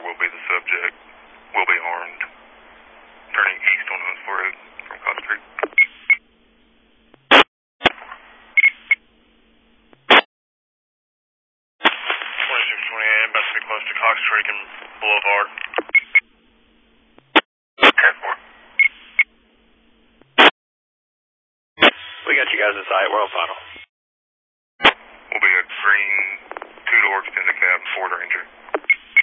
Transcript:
will be the subject. Will be armed. Turning east on Huntsville Road from Cox Creek. 2620 AM, about to be close to Cox Creek and Boulevard. We got you guys in sight. We're on final. We'll be a green two-door extended cab Ford Ranger.